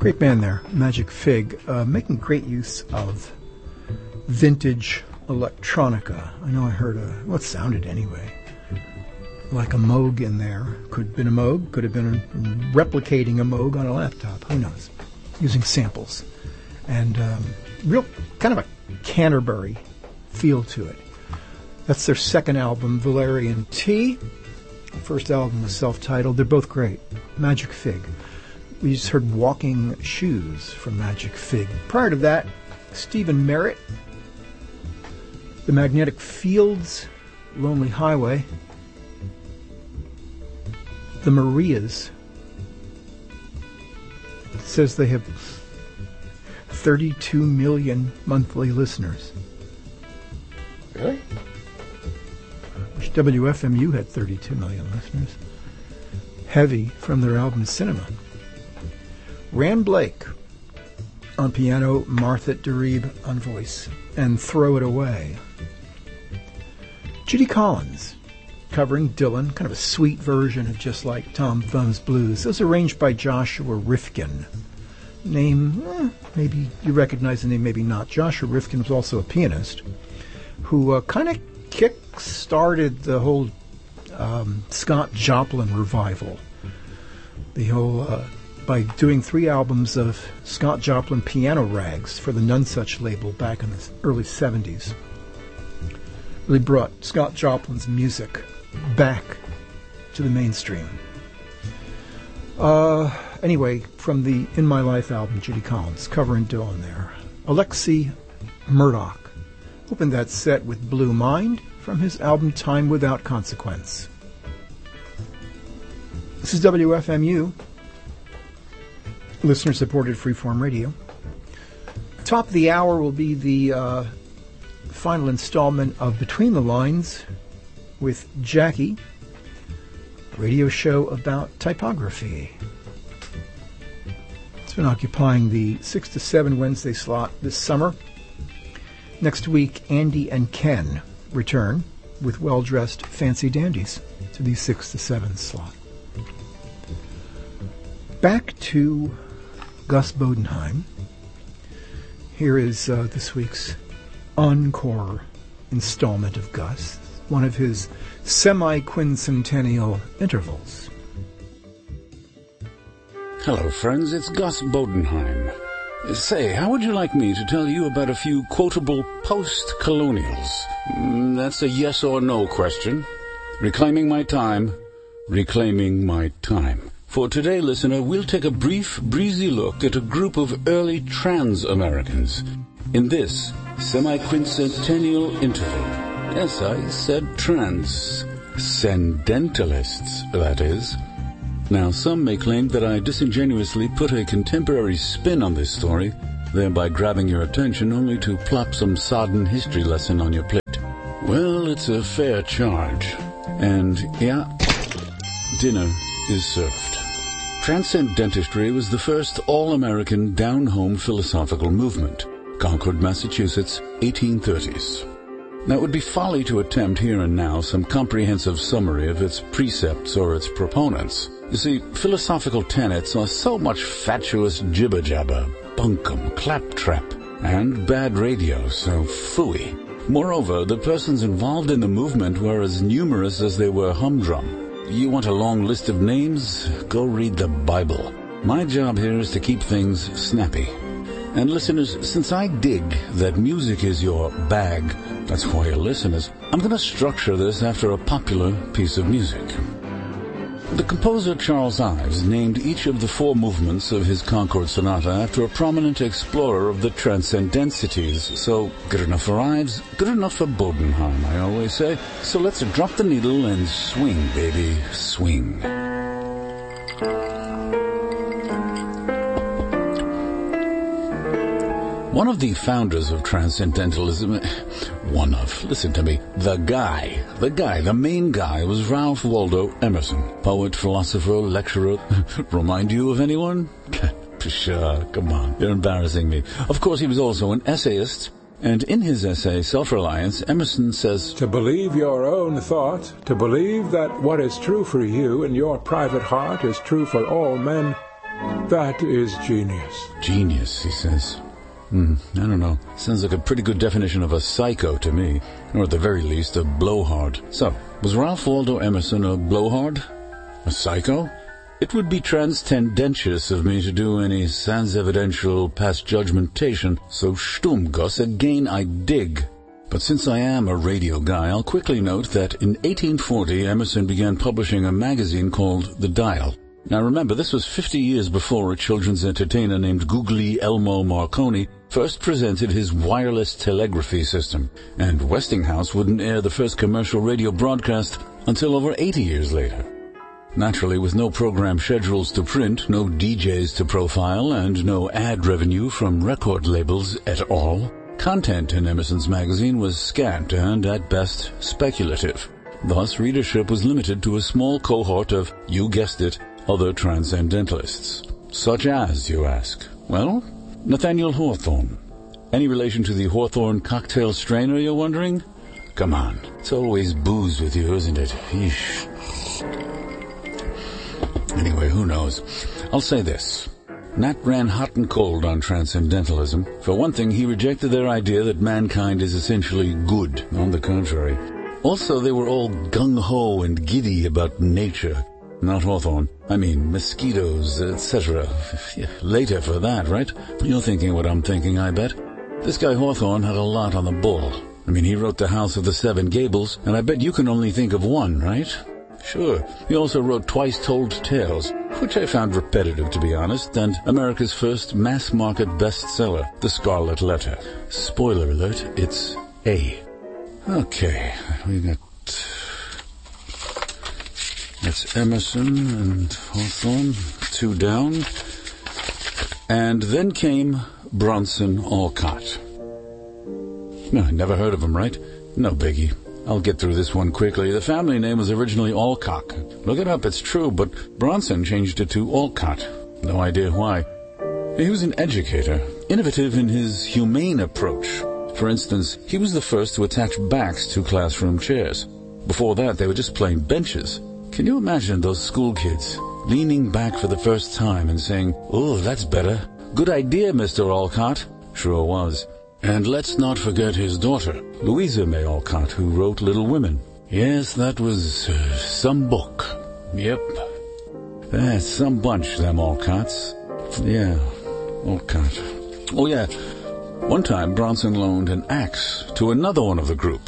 Great band there, Magic Fig, making great use of vintage electronica. I know I heard what sounded anyway, like a Moog in there. Could have been a Moog, could have been replicating a Moog on a laptop, who knows, using samples. And real kind of a Canterbury feel to it. That's their second album, Valerian Tea. First album was self-titled. They're both great. Magic Fig. We just heard Walking Shoes from Magic Fig. Prior to that, Stephen Merritt, The Magnetic Fields, Lonely Highway, The Marias. It says they have 32 million monthly listeners. Really? I wish WFMU had 32 million listeners. Heavy from their album Cinema. Ran Blake on piano, Martha DeReeb on voice, and Throw It Away. Judy Collins covering Dylan, kind of a sweet version of Just Like Tom Thumb's Blues. It was arranged by Joshua Rifkin. Name, maybe you recognize the name, maybe not. Joshua Rifkin was also a pianist who kind of kick-started the whole Scott Joplin revival. The whole... by doing 3 albums of Scott Joplin piano rags for the Nonesuch label back in the early 70s. Really brought Scott Joplin's music back to the mainstream. Anyway, from the In My Life album, Judy Collins, covering Dylan there. Alexei Murdoch opened that set with Blue Mind from his album Time Without Consequence. This is WFMU, listener-supported freeform radio. Top of the hour will be the final installment of Between the Lines with Jackie, a radio show about typography. It's been occupying the 6 to 7 Wednesday slot this summer. Next week, Andy and Ken return with well-dressed fancy dandies to the 6 to 7 slot. Back to Gus Bodenheim. Here is this week's encore installment of Gus, one of his semi-quincentennial intervals. Hello, friends. It's Gus Bodenheim. Say, how would you like me to tell you about a few quotable post-colonials? That's a yes or no question. Reclaiming my time. Reclaiming my time. For today, listener, we'll take a brief, breezy look at a group of early trans-Americans in this semi-quincentennial interval. Yes, I said transcendentalists, that is. Now, some may claim that I disingenuously put a contemporary spin on this story, thereby grabbing your attention only to plop some sodden history lesson on your plate. Well, it's a fair charge. And, yeah, dinner is served. Transcendentistry was the first all-American down-home philosophical movement. Concord, Massachusetts, 1830s. Now, it would be folly to attempt here and now some comprehensive summary of its precepts or its proponents. You see, philosophical tenets are so much fatuous jibber-jabber, bunkum, claptrap, and bad radio, so phooey. Moreover, the persons involved in the movement were as numerous as they were humdrum. You want a long list of names? Go read the Bible. My job here is to keep things snappy. And listeners, since I dig that music is your bag, that's why you're listeners, I'm going to structure this after a popular piece of music. The composer Charles Ives named each of the 4 movements of his Concord Sonata after a prominent explorer of the transcendensities. So, good enough for Ives, good enough for Bodenheim, I always say. So let's drop the needle and swing, baby, swing. One of the founders of Transcendentalism, listen to me, the main guy was Ralph Waldo Emerson, poet, philosopher, lecturer. Remind you of anyone? Sure, come on, you're embarrassing me. Of course, he was also an essayist, and in his essay, Self-Reliance, Emerson says, "To believe your own thought, to believe that what is true for you in your private heart is true for all men, That is genius. Genius, he says. I don't know. Sounds like a pretty good definition of a psycho to me. Or at the very least, a blowhard. So, was Ralph Waldo Emerson a blowhard? A psycho? It would be transcendentious of me to do any sans evidential past judgmentation, so stumm, Gus, again I dig. But since I am a radio guy, I'll quickly note that in 1840 Emerson began publishing a magazine called The Dial. Now remember, this was 50 years before a children's entertainer named Googly Elmo Marconi first presented his wireless telegraphy system, and Westinghouse wouldn't air the first commercial radio broadcast until over 80 years later. Naturally, with no program schedules to print, no DJs to profile, and no ad revenue from record labels at all, content in Emerson's magazine was scant and, at best, speculative. Thus, readership was limited to a small cohort of, you guessed it, other transcendentalists. Such as, you ask? Well, Nathaniel Hawthorne. Any relation to the Hawthorne cocktail strainer, you're wondering? Come on, it's always booze with you, isn't it? Eesh. Anyway, who knows? I'll say this. Nat ran hot and cold on transcendentalism. For one thing, he rejected their idea that mankind is essentially good. On the contrary. Also, they were all gung-ho and giddy about nature. Not Hawthorne. I mean, mosquitoes, etc. Later for that, right? You're thinking what I'm thinking, I bet. This guy Hawthorne had a lot on the ball. I mean, he wrote The House of the Seven Gables, and I bet you can only think of one, right? Sure. He also wrote Twice Told Tales, which I found repetitive, to be honest, and America's first mass-market bestseller, The Scarlet Letter. Spoiler alert, it's A. Okay, we got... That's Emerson and Hawthorne, 2 down. And then came Bronson Alcott. No, never heard of him, right? No biggie. I'll get through this one quickly. The family name was originally Alcock. Look it up, it's true, but Bronson changed it to Alcott. No idea why. He was an educator, innovative in his humane approach. For instance, he was the first to attach backs to classroom chairs. Before that, they were just plain benches. Can you imagine those school kids leaning back for the first time and saying, "Oh, that's better. Good idea, Mr. Alcott." Sure was. And let's not forget his daughter, Louisa May Alcott, who wrote Little Women. Yes, that was some book. Yep. That's some bunch, them Alcotts. Yeah, Alcott. Oh, yeah. One time, Bronson loaned an axe to another one of the group,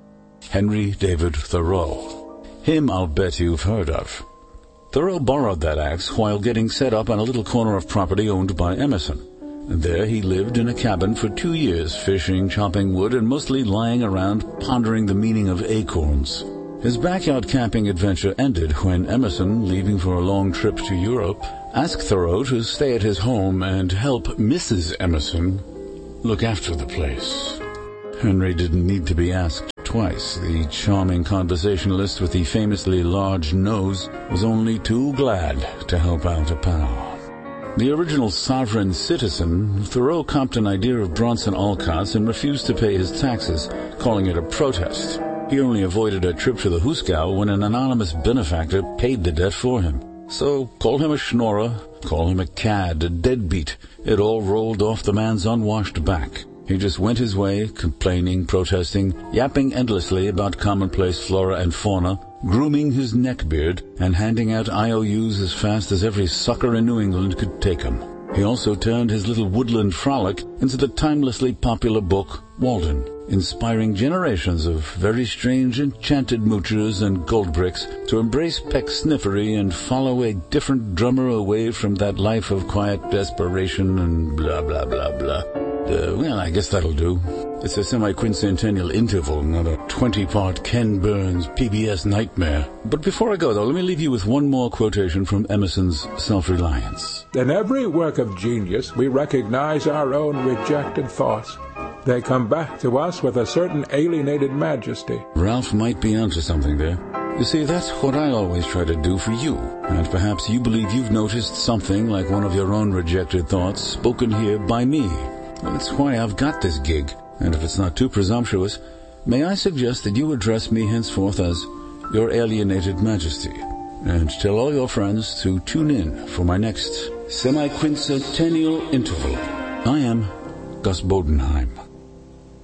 Henry David Thoreau. Him I'll bet you've heard of. Thoreau borrowed that axe while getting set up on a little corner of property owned by Emerson. And there he lived in a cabin for 2 years, fishing, chopping wood, and mostly lying around pondering the meaning of acorns. His backyard camping adventure ended when Emerson, leaving for a long trip to Europe, asked Thoreau to stay at his home and help Mrs. Emerson look after the place. Henry didn't need to be asked twice. The charming conversationalist with the famously large nose was only too glad to help out a pal. The original sovereign citizen, Thoreau comped an idea of Bronson Alcott's and refused to pay his taxes, calling it a protest. He only avoided a trip to the Hooskow when an anonymous benefactor paid the debt for him. So, call him a schnorrer, call him a cad, a deadbeat. It all rolled off the man's unwashed back. He just went his way, complaining, protesting, yapping endlessly about commonplace flora and fauna, grooming his neckbeard, and handing out IOUs as fast as every sucker in New England could take them. He also turned his little woodland frolic into the timelessly popular book, Walden, inspiring generations of very strange enchanted moochers and goldbricks to embrace peck-sniffery and follow a different drummer away from that life of quiet desperation and blah, blah, blah, blah. Well, I guess that'll do. It's a semi-quincentennial interval, not a 20-part Ken Burns PBS nightmare. But before I go, though, let me leave you with one more quotation from Emerson's Self-Reliance. In every work of genius, we recognize our own rejected thoughts. They come back to us with a certain alienated majesty. Ralph might be onto something there. You see, that's what I always try to do for you. And perhaps you believe you've noticed something like one of your own rejected thoughts spoken here by me. Well, that's why I've got this gig. And if it's not too presumptuous, may I suggest that you address me henceforth as Your Alienated Majesty, and tell all your friends to tune in for my next semi-quincentennial interval. I am Gus Bodenheim.